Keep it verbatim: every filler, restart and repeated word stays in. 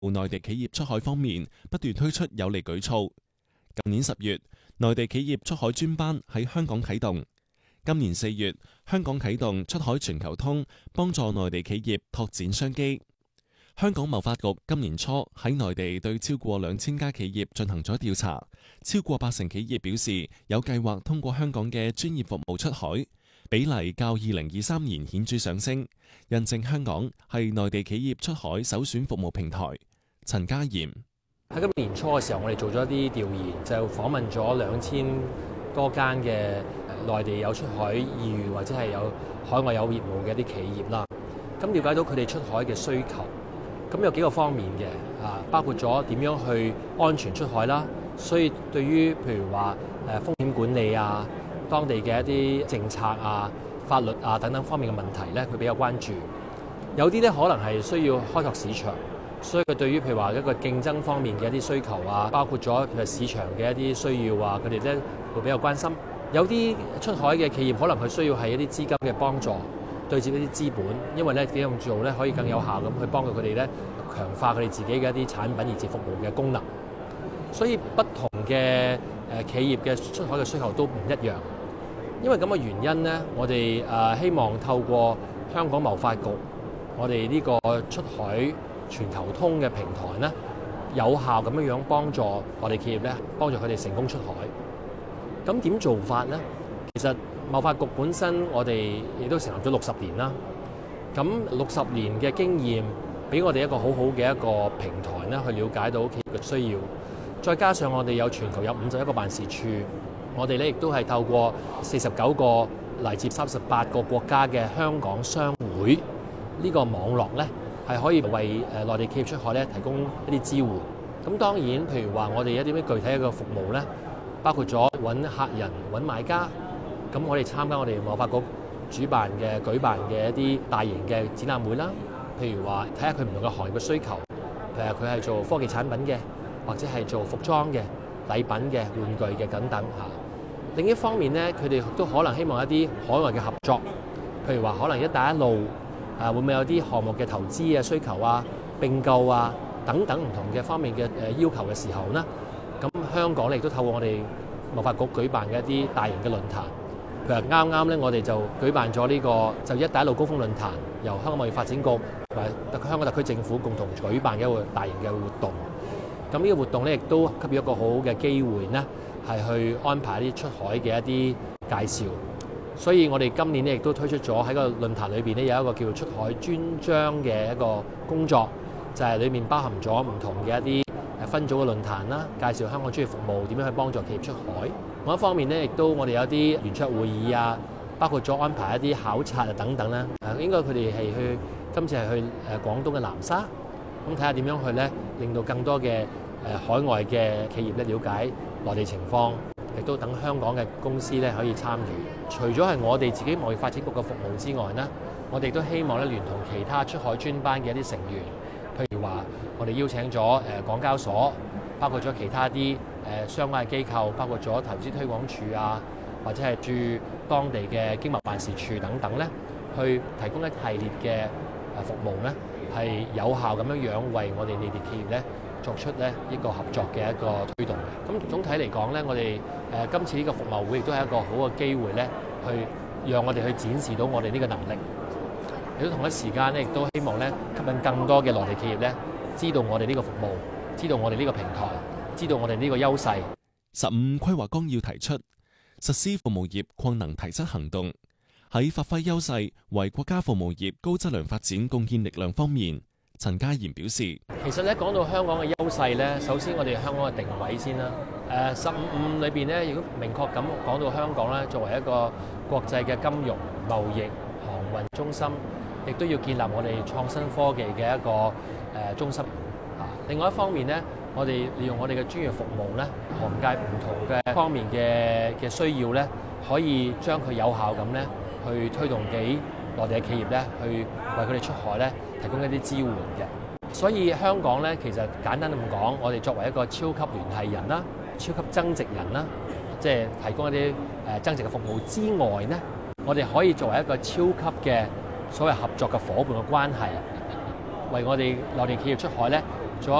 內地企業出海方面不斷推出有利舉措。舊年十月，內地企業出海專班喺香港啟動。今年四月，香港啟動出海全球通，幫助內地企業拓展商機。香港貿發局今年初喺內地對超過兩千家企業進行咗調查，超過八成企業表示有計劃通過香港嘅專業服務出海，比例較二零二三年顯著上升，印證香港係內地企業出海首選服務平台。陳家賢喺今年初嘅時候，我哋做咗一啲調研，就訪問咗兩千多間嘅內地有出海意願或者係有海外有業務嘅一啲企業啦。咁了解到佢哋出海嘅需求，咁有幾個方面嘅啊，包括咗點樣去安全出海啦。所以對於譬如話誒風險管理啊、當地嘅一啲政策啊、法律啊等等方面嘅問題咧，佢比較關注。有啲咧可能係需要開拓市場。所以佢對於譬如話一個競爭方面嘅一啲需求啊，包括咗譬如市場嘅一啲需要啊，佢哋咧會比較關心。有啲出海嘅企業可能佢需要係一啲資金嘅幫助，對接一啲資本，因為咧點樣做咧可以更有效咁去幫到佢哋咧強化佢哋自己嘅一啲產品以至服務嘅功能。所以不同嘅誒企業嘅出海嘅需求都唔一樣。因為咁嘅原因咧，我哋誒希望透過香港貿發局，我哋呢個出海全球通嘅平台呢，有效咁樣樣幫助我哋企業咧，幫助佢哋成功出海。咁點做法呢？其實貿發局本身我哋亦都成立咗六十年啦。咁六十年嘅經驗，俾我哋一個好好嘅一個平台呢，去了解到企業嘅需要。再加上我哋有全球有五十一個辦事處，我哋咧亦都係透過四十九個嚟自三十八個國家嘅香港商會呢個網絡咧，係可以為誒內地企業出海咧提供一啲支援。咁當然，譬如話我哋一啲咩具體嘅服務咧，包括咗揾客人、揾買家。咁我哋參加我哋貿發局主辦嘅、舉辦嘅一啲大型嘅展覽會啦。譬如話睇下佢唔同嘅行業嘅需求，譬如佢係做科技產品嘅，或者係做服裝嘅、禮品嘅、玩具嘅等等嚇。另一方面咧，佢哋都可能希望一啲海外嘅合作，譬如話可能一帶一路。啊，會唔會有啲項目嘅投資啊、需求啊、並購啊等等唔同嘅方面嘅誒要求嘅時候呢？咁香港咧亦都透過我哋貿發局舉辦嘅一啲大型嘅論壇，譬如啱啱咧，我哋就舉辦咗呢個就一帶一路高峰論壇，由香港貿易發展局同埋香港特區政府共同舉辦嘅一個大型嘅活動。咁呢個活動咧，亦都給予一個好好嘅機會呢，係去安排一啲出海嘅一啲介紹。所以我哋今年咧亦都推出咗喺個論壇裏邊咧有一個叫做出海專章嘅一個工作，就係裏面包含咗唔同嘅一啲誒分組嘅論壇啦，介紹香港專業服務點樣去幫助企業出海。另一方面咧，亦都我哋有啲圓桌會議啊，包括咗安排一啲考察啊等等啦。誒應該佢哋係去今次係去誒廣東嘅南沙，咁睇下點樣去咧令到更多嘅誒海外嘅企業咧了解內地情況。亦都等香港嘅公司咧可以參與。除咗係我哋自己貿易發展局嘅服務之外呢，我哋都希望咧聯同其他出海專班嘅一啲成員，譬如話我哋邀請咗誒港交所，包括咗其他啲誒相關嘅機構，包括咗投資推廣署啊，或者係駐當地嘅經貿辦事處等等咧，去提供一系列嘅誒服務咧，係有效咁樣樣為我哋內地企業咧作出咧呢個合作嘅一個推動嘅。咁總體嚟講咧，我哋誒今次呢個服貿會亦都係一個好嘅機會咧，去讓我哋去展示到我哋呢個能力。亦都同一時間咧，亦都希望咧吸引更多嘅內地企業咧，知道我哋呢個服務，知道我哋呢個平台，知道我哋呢個優勢。 十五規劃綱要提出實施服務業擴能提質行動，喺發揮優勢為國家服務業高質量發展貢獻力量方面。陳家賢表示， 其實咧講到香港嘅優勢咧，首先我哋香港嘅定位先啦。誒十五五裏邊咧，如果明確咁講到香港咧，作為一個國際嘅金融、貿易、航運中心，亦都要建立我哋創新科技嘅一個誒中心。啊，另外一方面咧，我哋利用我哋嘅專業服務咧，行界唔同嘅方面嘅嘅需要咧，可以將佢有效咁咧，去推動俾內地嘅企業咧，去為佢哋出海咧提供一啲支援嘅。所以香港咧，其實簡單咁講，我哋作為一個超級聯繫人啦、超級增值人啦，即係提供一啲誒增值嘅服務之外咧，我哋可以作為一個超級嘅所謂合作嘅夥伴嘅關係，為我哋內地企業出海咧